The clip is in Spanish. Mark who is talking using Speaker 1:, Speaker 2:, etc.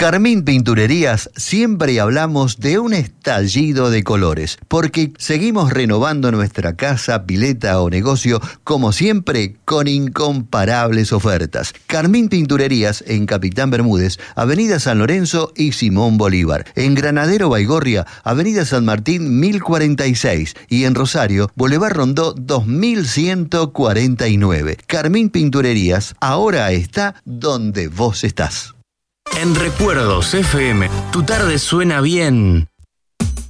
Speaker 1: Carmín Pinturerías siempre hablamos de un estallido de colores, porque seguimos renovando nuestra casa, pileta o negocio, como siempre, con incomparables ofertas. Carmín Pinturerías en Capitán Bermúdez, Avenida San Lorenzo y Simón Bolívar. En Granadero Baigorria, Avenida San Martín 1046 y en Rosario, Boulevard Rondó 2149. Carmín Pinturerías ahora está donde vos estás.
Speaker 2: En Recuerdos FM, tu tarde suena bien.